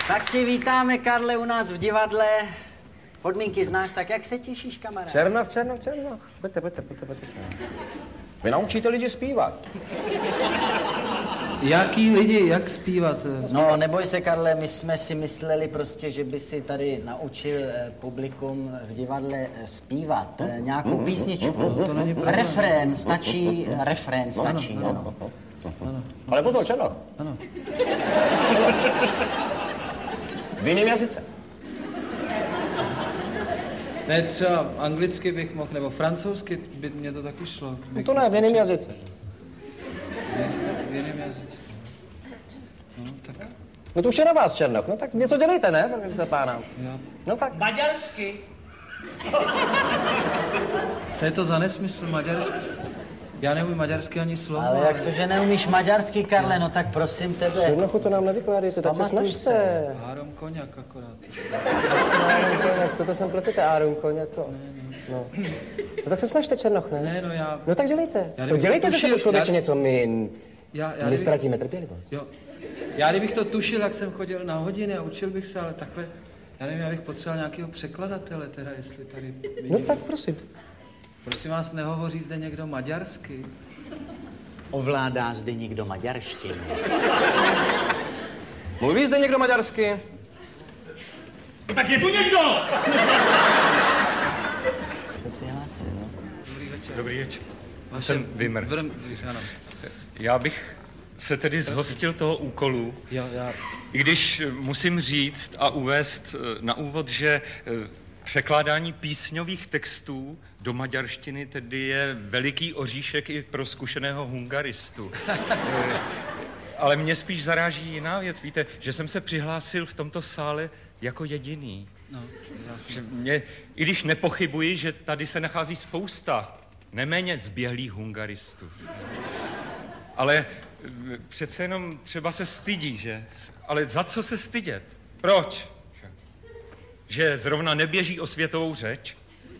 Tak tě vítáme, Karle, u nás v divadle. Podmínky znáš, tak jak se těšíš, kamarád? Černoch. Pojďte se. Vy naučíte lidi zpívat. Jaký lidi, jak zpívat? No, neboj se, Karle, my jsme si mysleli prostě, že by si tady naučil publikum v divadle zpívat nějakou písničku. To není problém. Refrén stačí, ano. Ale pozor, Černoch. Ano. V jiném jazyce. Ne, třeba anglicky bych mohl, nebo francouzsky by mě to taky šlo. No to ne, v jiném jazyce. V jiném jazyce. No, tak... No to už je na vás, Černoch. No tak něco dělejte, ne, pane se pána? Já... No tak. Maďarsky. Co je to za nesmysl, maďarsky? Já neumím maďarsky ani slovo. Ale jak to, že neumíš maďarsky, Karle, no tak prosím tebe. Černochu, to nám nevykládejte, tak se snažte. Áron Koňak akorát. Áron Koňak, co to sem pletete, Áron Koňak, co? No. No tak se snažte, Černoch, ne? Ne, no já... No tak dělejte. Já No dělejte se sebou člověče něco, my ztratíme trpělivost. Jo. Já kdybych to tušil, jak jsem chodil na hodiny a učil bych se, ale takhle... Já nevím, já bych potřeboval nějakého překladatele, teda jestli tady... No tak prosím. Prosím vás, nehovoří zde někdo maďarsky? Ovládá zde někdo maďarštinu? Mluví zde někdo maďarsky? No tak je tu někdo! Jste přihlásil, no? Dobrý večer. Dobrý večer. Vaše... Jsem Vimr. Ano. Já bych se tedy zhostil toho úkolu, Já... i když musím říct a uvést na úvod, že překládání písňových textů do maďarštiny tedy je veliký oříšek i pro zkušeného hungaristu. Ale mě spíš zaráží jiná věc. Víte, že jsem se přihlásil v tomto sále jako jediný. No, Že mě, i když nepochybuji, že tady se nachází spousta neméně zběhlých hungaristů. Ale přece jenom třeba se stydí, že? Ale za co se stydět? Proč? Že zrovna neběží o světovou řeč?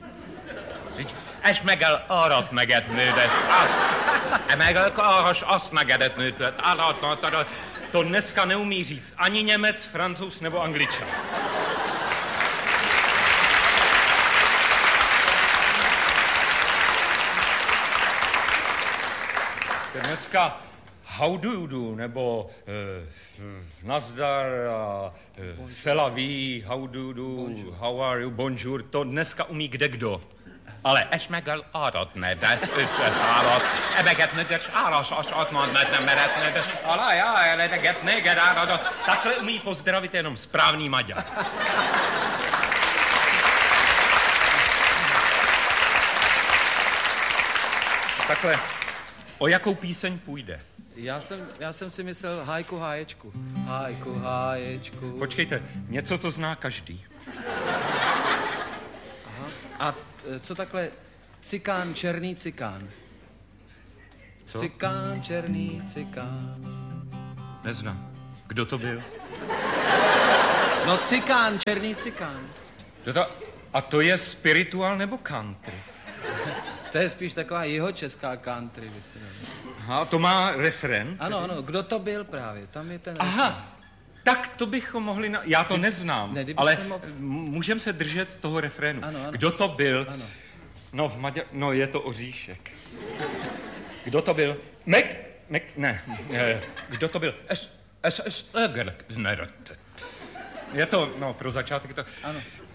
És megel arat meget nődes, megel karas azt megedet nőtet, arat, to dneska neumí říct ani Němec, Francouz nebo Angličan. Dneska how do you do, nebo nazdar, c'est la vie, how do you do, bonjour. How are you, bonjour, to dneska umí kdekdo. Ale és megel arat nedes, összeszállott, ebeget nedes, áras asatman nem meretne, ale já, eleget neged áradat. Takhle umí pozdravit jenom správný Maďar. Takhle, o jakou píseň půjde? Já jsem si myslel hajku háječku. Hajku háječku. Počkejte, něco, co zná každý. Aha. A co takhle cikán, černý cikán? Co? Cikán, černý cikán. Neznám. Kdo to byl? No cikán, černý cikán. A to je spirituál nebo country? To je spíš taková jihočeská country. Aha, to má refren? Ano, kdo to byl právě, tam je ten Aha, refren. tak to bychom mohli, já to neznám, ale mohl... můžeme se držet toho refrénu. Ano. Kdo to byl? Ano. No, no je to Oříšek. Kdo to byl? Ne. Kdo to byl? Je to, no, pro začátek to... Ano.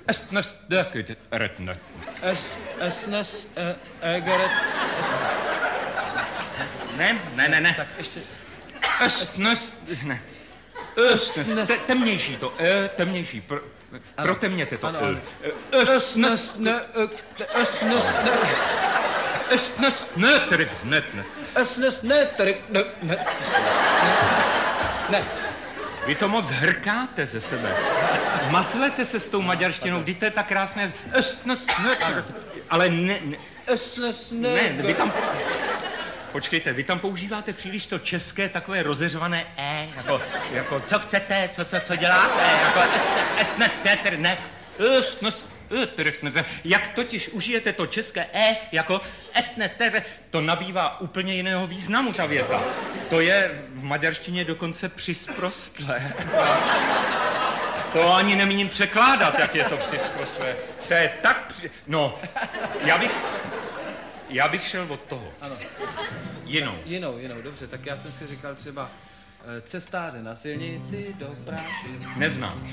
Ne. Tak ještě... Ne. Temnější to, temnější. Protemněte to. Ne. Vy to moc hrkáte ze sebe. Mazlete se s tou maďarštinou, kdy to je tak krásné. Ale ne, vy tam... Počkejte, vy tam používáte příliš to české takové rozeřvané jako co chcete, co děláte, jako ne. Jak totiž užijete to české jako to nabývá úplně jiného významu, ta věta. To je v maďarštině dokonce přisprostlé. To ani nemíním překládat, jak je to přiskloslé. To je tak No, já bych šel od toho. Ano. Jinou. Jinou, dobře, tak já jsem si říkal třeba cestáře na silnici do Práši. Neznám.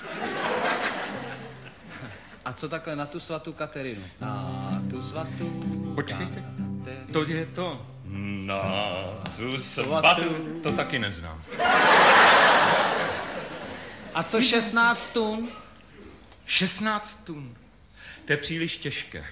A co takhle na tu svatou Katerinu? Na tu svatou Počkejte, Katerinu. to je to. Na tu svatou. To taky neznám. A co 16 tun? 16 tun. To je příliš těžké.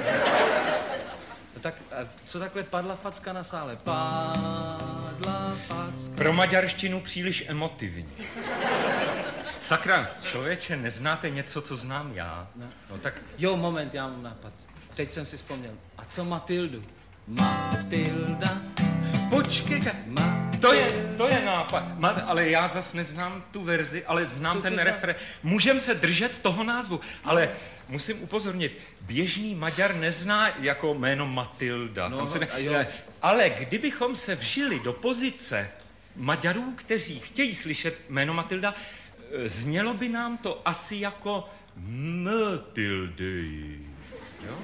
Tak co takhle padla facka na sále? Padla facka. Pro maďarštinu příliš emotivní. Sakra, člověče, neznáte něco, co znám já? No tak, jo, moment, já mám nápad. Teď jsem si vzpomněl. A co Matildu? Matilda. Počkejte, to je nápad. Ale já zas neznám tu verzi, ale znám ten refrén. Můžeme se držet toho názvu, ale musím upozornit, běžný Maďar nezná jako jméno Matilda. No, ale kdybychom se vžili do pozice Maďarů, kteří chtějí slyšet jméno Matilda, znělo by nám to asi jako Matildy. Jo?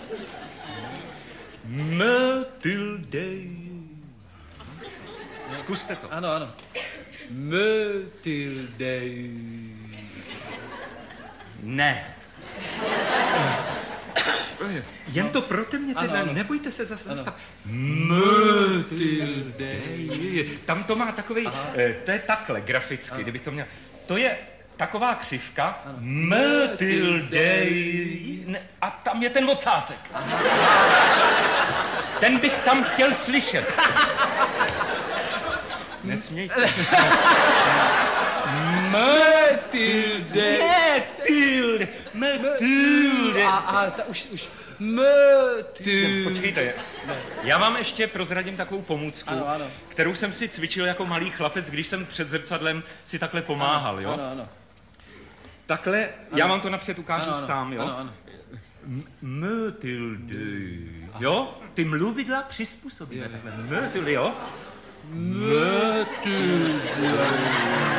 Matildy. Zkuste to. Ano. Matilde. Ne. Jen to proto mě teda, nebojte se zase zastav. Matilde. Tam to má takový, to je takhle graficky, kdybych to měl. To je taková křivka. Matilde. A tam je ten ocásek. Ten bych tam chtěl slyšet. Nesmějte. Matilde. Matilde. A už. Matilde. Počkejte, já vám ještě prozradím takovou pomůcku, ano. kterou jsem si cvičil jako malý chlapec, když jsem před zrcadlem si takhle pomáhal, jo? Ano. Takhle, já vám to napřed ukážu sám, jo? Ano. Matilde, jo? Ty mluvidla přizpůsobíme takhle. Matilde, jo? Matilde.